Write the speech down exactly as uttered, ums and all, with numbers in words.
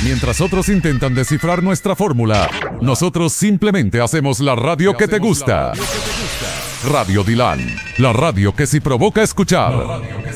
Mientras otros intentan descifrar nuestra fórmula, nosotros simplemente hacemos la radio que te gusta. Radio Dilan, la radio que sí provoca escuchar.